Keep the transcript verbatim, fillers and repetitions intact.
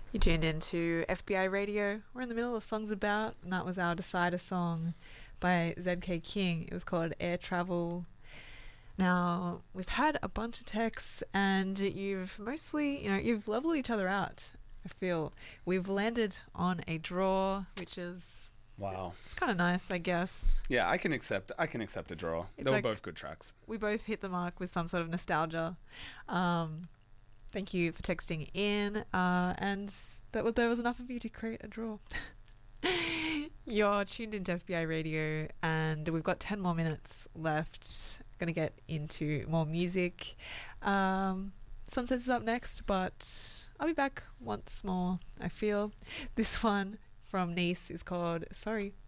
You tuned into F B I Radio. We're in the middle of Songs About, and that was our Decider song by Z K King. It was called Air Travel. Now, we've had a bunch of texts, and you've mostly, you know, you've leveled each other out, I feel. We've landed on a draw, which is... Wow. It's kind of nice, I guess. Yeah, I can accept I can accept a draw. It's They were like- both good tracks. We both hit the mark with some sort of nostalgia. Um, thank you for texting in, uh, and that was, there was enough of you to create a draw. You're tuned into F B I Radio, and we've got ten more minutes left. Going to get into more music. Um, Sunsets is up next, but I'll be back once more, I feel. This one from Nice is called Sorry.